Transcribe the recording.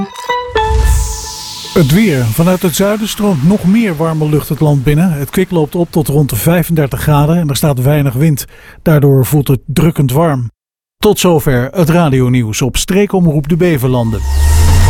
Het weer. Vanuit het zuiden stroomt nog meer warme lucht het land binnen. Het kwik loopt op tot rond de 35 graden en er staat weinig wind. Daardoor voelt het drukkend warm. Tot zover het radionieuws op Streekomroep de Beverlanden.